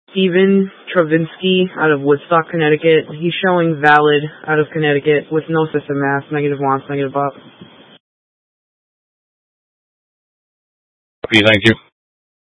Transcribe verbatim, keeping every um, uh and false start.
Steven Travinsky out of Woodstock, Connecticut. He's showing valid out of Connecticut with no system mass, negative wants, negative up. Thank you.